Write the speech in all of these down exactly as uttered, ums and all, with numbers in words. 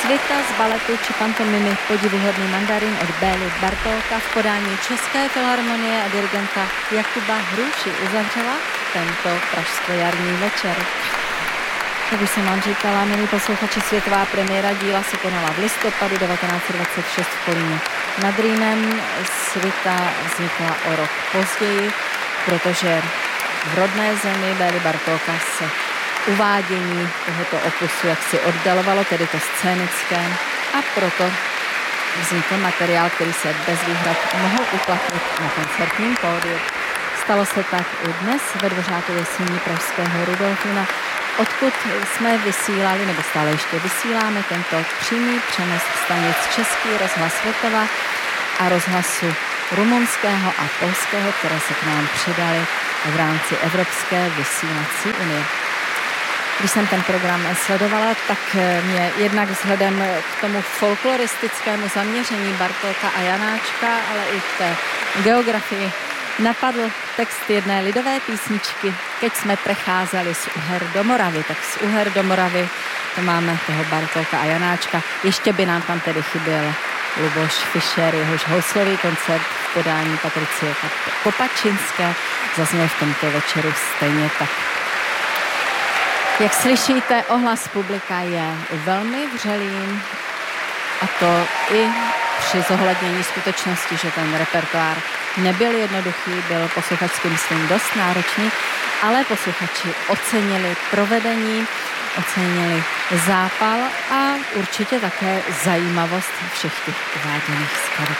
Svita z baletu či pantomimy Podivuhodný mandarin od Bély Bartóka v podání České filharmonie a dirigenta Jakuba Hruši uzavřela tento pražsko-jarní večer. Jak už jsem vám říkala, milí posluchači, světová premiéra díla se konala v listopadu devatenáct set dvacet šest v Kolíně nad Rýnem. Svita vznikla o rok později, protože v rodné zemi Bély Bartóka se uvádění tohoto opusu jaksi oddalovalo, tedy to scénické, a proto vznikl materiál, který se bez výhrad mohl uplatnit na koncertním pódiu. Stalo se tak i dnes ve Dvořákově síni pražského Rudolfina, odkud jsme vysílali, nebo stále ještě vysíláme tento přímý přenos stanic Český rozhlas Vltava a rozhlasu rumunského a polského, které se k nám přidali v rámci Evropské vysílací unie. Když jsem ten program sledovala, tak mě jednak vzhledem k tomu folkloristickému zaměření Bartóka a Janáčka, ale i k té geografii napadl text jedné lidové písničky, keď jsme precházeli z Uher do Moravy. Tak z Uher do Moravy to máme toho Bartóka a Janáčka. Ještě by nám tam tedy chyběl Luboš Fischer, jehož houslový koncert v podání Patricie Kopačinské zazněl v tomto večeru stejně tak. Jak slyšíte, ohlas publika je velmi vřelý, a to i při zohlednění skutečnosti, že ten repertoár nebyl jednoduchý, byl posluchačsky, myslím, dost náročný, ale posluchači ocenili provedení, ocenili zápal a určitě také zajímavost všech těch uváděných skladeb.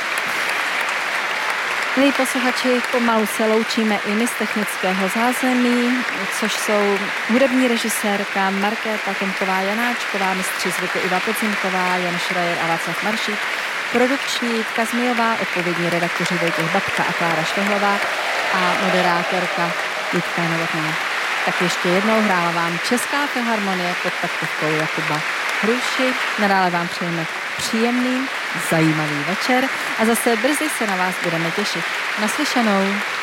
Milí posluchači, pomalu se loučíme i my z technického zázemí, což jsou hudební režisérka Markéta Tomková-Janáčková, mistři zvuku Iva Podzimková, Jan Schreier a Václav Maršík, produkční Jitka Zmijová, odpovědní redaktoři Vojtěch Babka a Klára Štehlová a moderátorka Jitka Novotná. Tak ještě jednou hrála vám Česká filharmonie pod taktovkou Jakuba Hruši. Nadále vám přejeme příjemný, zajímavý večer a zase brzy se na vás budeme těšit. Naslyšenou.